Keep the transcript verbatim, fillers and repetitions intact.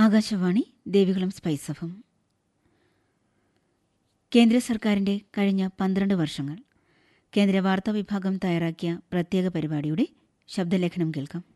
Akashvani Devikulam spice F M. കേന്ദ്ര സർക്കാരിൻ്റെ കഴിഞ്ഞ പന്ത്രണ്ട് വർഷങ്ങൾ കേന്ദ്ര വാർത്താ വിഭാഗം തയ്യാറാക്കിയ പ്രത്യേക പരിപാടിയുടെ ശബ്ദലേഖനം കേൾക്കാം.